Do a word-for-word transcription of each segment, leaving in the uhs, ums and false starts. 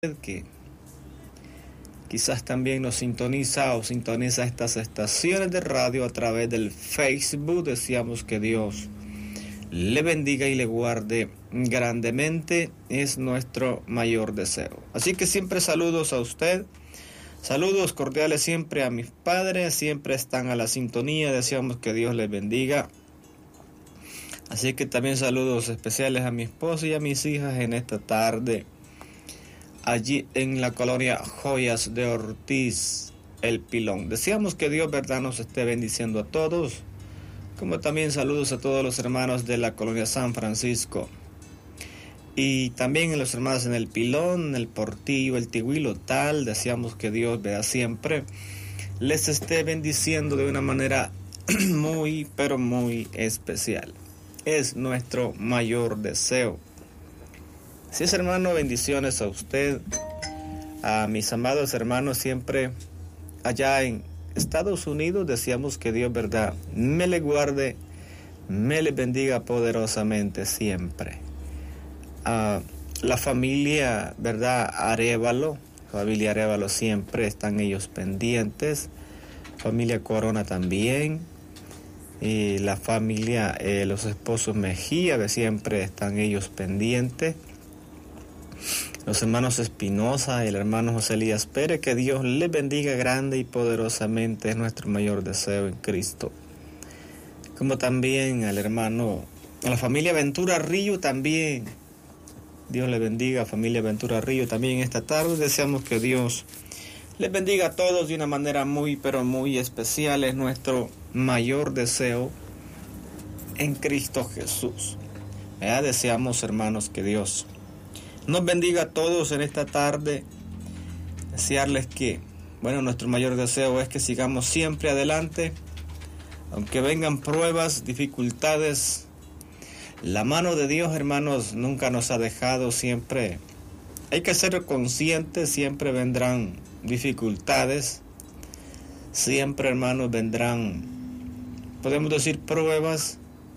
que quizás también nos sintoniza o sintoniza estas estaciones de radio a través del Facebook. Deseamos que Dios le bendiga y le guarde grandemente, es nuestro mayor deseo. Así que siempre saludos a usted, saludos cordiales siempre a mis padres, siempre están a la sintonía, deseamos que Dios les bendiga. Así que también saludos especiales a mi esposa y a mis hijas en esta tarde, allí en la colonia Joyas de Ortiz, El Pilón. Deseamos que Dios, verdad, nos esté bendiciendo a todos, como también saludos a todos los hermanos de la colonia San Francisco, y también a los hermanos en El Pilón, El Portillo, El Tigüilo, tal. Deseamos que Dios, vea, siempre les esté bendiciendo de una manera muy, pero muy especial. Es nuestro mayor deseo. Así es, hermano, bendiciones a usted, a mis amados hermanos siempre allá en Estados Unidos. Deseamos que Dios, verdad, me le guarde, me le bendiga poderosamente siempre. A la familia, verdad, Arévalo, familia Arévalo, siempre están ellos pendientes. Familia Corona también. Y la familia, eh, los esposos Mejía, que siempre están ellos pendientes. Los hermanos Espinosa y el hermano José Elías Pérez, que Dios les bendiga grande y poderosamente, es nuestro mayor deseo en Cristo. Como también al hermano, a la familia Ventura Río también, Dios le bendiga, familia Ventura Río también esta tarde. Deseamos que Dios les bendiga a todos de una manera muy, pero muy especial, es nuestro mayor deseo en Cristo Jesús. ¿Verdad? Deseamos, hermanos, que Dios nos bendiga a todos en esta tarde. Desearles que, bueno, nuestro mayor deseo es que sigamos siempre adelante, aunque vengan pruebas, dificultades. La mano de Dios, hermanos, nunca nos ha dejado. Siempre hay que ser conscientes, siempre vendrán dificultades, siempre, hermanos, vendrán, podemos decir, pruebas,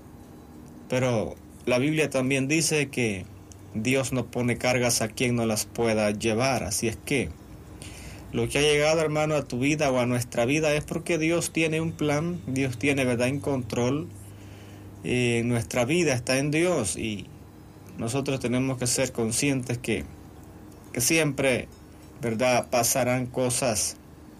pero la Biblia también dice que Dios no pone cargas a quien no las pueda llevar. Así es que lo que ha llegado, hermano, a tu vida o a nuestra vida es porque Dios tiene un plan, Dios tiene, verdad, en control. Eh, nuestra vida está en Dios y nosotros tenemos que ser conscientes que, que siempre, verdad, pasarán cosas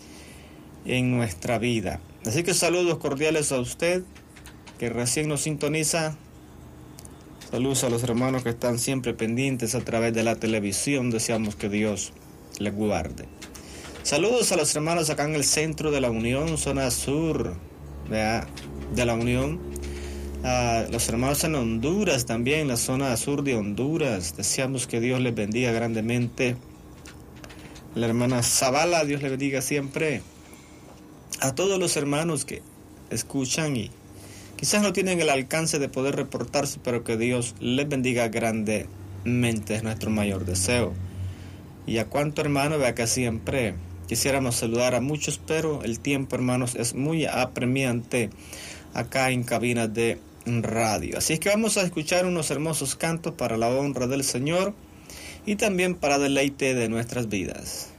en nuestra vida. Así que saludos cordiales a usted que recién nos sintoniza. Saludos a los hermanos que están siempre pendientes a través de la televisión. Deseamos que Dios les guarde. Saludos a los hermanos acá en el centro de la Unión, zona sur, ¿verdad?, de la Unión. A los hermanos en Honduras también, la zona sur de Honduras. Deseamos que Dios les bendiga grandemente. La hermana Zavala, Dios le bendiga siempre. A todos los hermanos que escuchan y quizás no tienen el alcance de poder reportarse, pero que Dios les bendiga grandemente, es nuestro mayor deseo. Y a cuánto, hermano, vea que siempre quisiéramos saludar a muchos, pero el tiempo, hermanos, es muy apremiante acá en cabinas de radio. Así es que vamos a escuchar unos hermosos cantos para la honra del Señor y también para deleite de nuestras vidas.